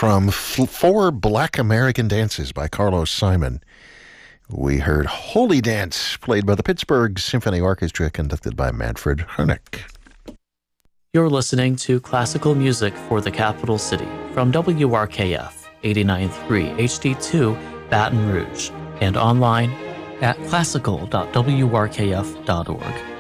From Four Black American Dances by Carlos Simon, we heard Holy Dance, played by the Pittsburgh Symphony Orchestra, conducted by Manfred Hoernig. You're listening to classical music for the capital city from WRKF 89.3 HD2 Baton Rouge and online at classical.wrkf.org.